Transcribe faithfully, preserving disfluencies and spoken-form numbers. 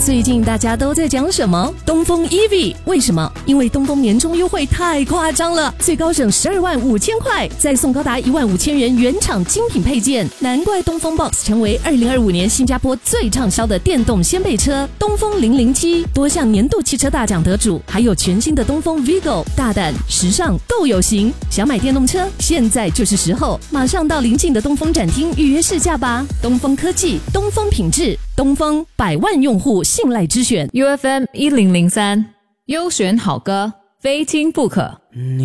最近大家都在讲什么？东风 E V， 为什么？因为东风年终优惠太夸张了，最高省十二万五千块，再送高达一万五千元原厂精品配件，难怪东风 Box 成为二零二五年新加坡最畅销的电动掀背车。东风零零七多项年度汽车大奖得主，还有全新的东风 Vigo， 大胆、时尚、够有型。想买电动车，现在就是时候，马上到邻近的东风展厅预约试驾吧。东风科技，东风品质，东风百万用户信赖之选。 U F M 一零零三，优选好歌，非听不可。